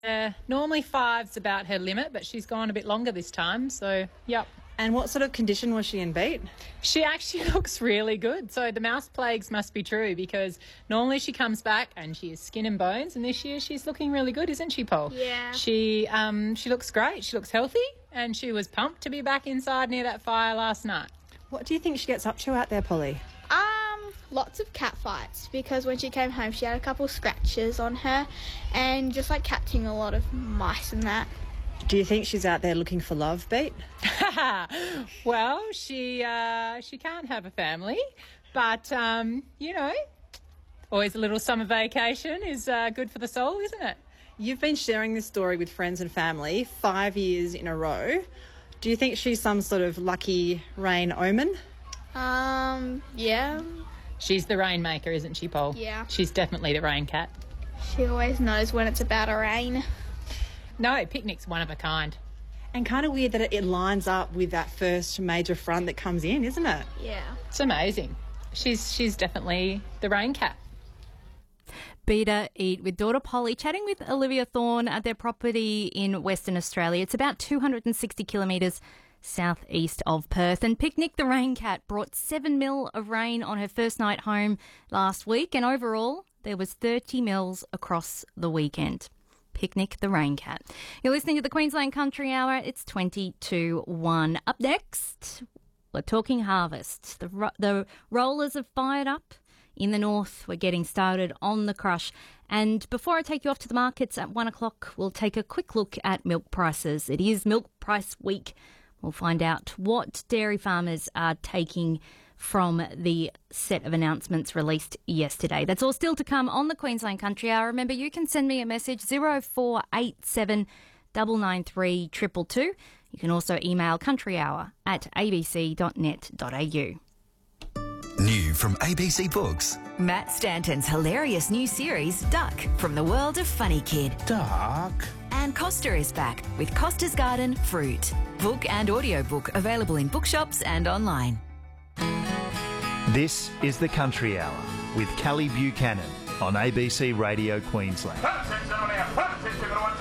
Normally 5's about her limit, but she's gone a bit longer this time, so, yep. And what sort of condition was she in, Beat? She actually looks really good. So the mouse plagues must be true, because normally she comes back and she is skin and bones, and this year she's looking really good, isn't she, Paul? Yeah. She looks great. She looks healthy, and she was pumped to be back inside near that fire last night. What do you think she gets up to out there, Polly? Lots of cat fights, because when she came home she had a couple scratches on her and just like catching a lot of mice and that. Do you think she's out there looking for love, Beat? Well, she can't have a family, but, always a little summer vacation is good for the soul, isn't it? You've been sharing this story with friends and family 5 years in a row. Do you think she's some sort of lucky rain omen? Yeah. She's the rainmaker, isn't she, Paul? Yeah. She's definitely the rain cat. She always knows when it's about to rain. No, Picnic's one of a kind. And kind of weird that it lines up with that first major front that comes in, isn't it? Yeah. It's amazing. She's definitely the rain cat. Beta Eat with daughter Polly chatting with Olivia Thorne at their property in Western Australia. It's about 260 kilometres southeast of Perth. And Picnic the Rain Cat brought 7 mil of rain on her first night home last week, and overall there was 30 mils across the weekend. Picnic the Rain Cat. You're listening to the Queensland Country Hour. It's 20-1. Up next, we're talking harvest. The rollers have fired up. In the north, we're getting started on the crush. And before I take you off to the markets at 1 o'clock, we'll take a quick look at milk prices. It is Milk Price Week. We'll find out what dairy farmers are taking from the set of announcements released yesterday. That's all still to come on the Queensland Country Hour. Remember, you can send me a message 0487 993 222. You can also email countryhour@abc.net.au. New from ABC Books. Matt Stanton's hilarious new series, Duck, from the world of Funny Kid. Duck. And Costa is back with Costa's Garden Fruit. Book and audiobook available in bookshops and online. This is the Country Hour with Kelly Buchanan on ABC Radio Queensland.